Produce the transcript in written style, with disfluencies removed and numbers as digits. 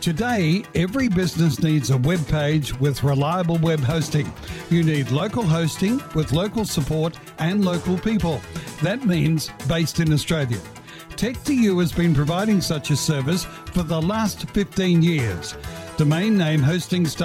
Today, every business needs a web page with reliable web hosting. You need local hosting with local support and local people. That means based in Australia. Tech2U has been providing such a service for the last 15 years. Domain name hosting